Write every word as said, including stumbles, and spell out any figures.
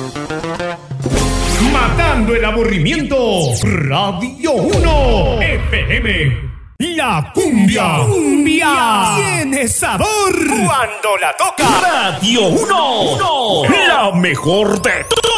Matando el aburrimiento. Radio uno F M. La cumbia. Cumbia. Tiene sabor. Cuando la toca. Radio uno. La mejor de